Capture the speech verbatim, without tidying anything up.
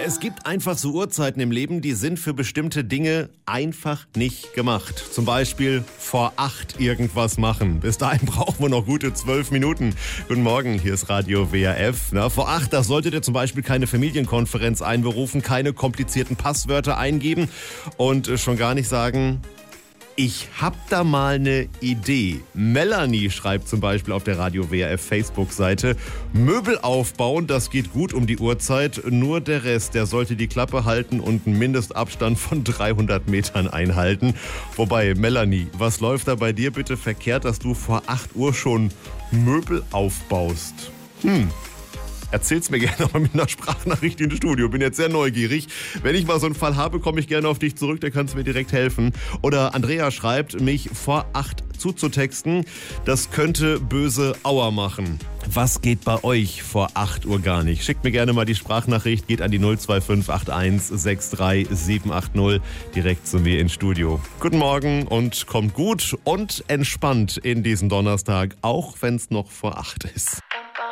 Es gibt einfach so Uhrzeiten im Leben, die sind für bestimmte Dinge einfach nicht gemacht. Zum Beispiel vor acht irgendwas machen. Bis dahin brauchen wir noch gute zwölf Minuten. Guten Morgen, hier ist Radio W R F. Na, vor acht, da solltet ihr zum Beispiel keine Familienkonferenz einberufen, keine komplizierten Passwörter eingeben und schon gar nicht sagen: Ich hab da mal eine Idee. Melanie schreibt zum Beispiel auf der Radio W R F Facebook-Seite: Möbel aufbauen, das geht gut um die Uhrzeit. Nur der Rest, der sollte die Klappe halten und einen Mindestabstand von dreihundert Metern einhalten. Wobei, Melanie, was läuft da bei dir bitte verkehrt, dass du vor acht Uhr schon Möbel aufbaust? Hm. Erzähl's mir gerne nochmal mit einer Sprachnachricht ins Studio. Bin jetzt sehr neugierig. Wenn ich mal so einen Fall habe, komme ich gerne auf dich zurück. Da kannst du mir direkt helfen. Oder Andrea schreibt, mich vor acht zuzutexten. Das könnte böse Aua machen. Was geht bei euch vor acht Uhr gar nicht? Schickt mir gerne mal die Sprachnachricht. Geht an die null zwei fünf acht eins sechs drei sieben acht null direkt zu mir ins Studio. Guten Morgen und kommt gut und entspannt in diesen Donnerstag, auch wenn es noch vor acht ist.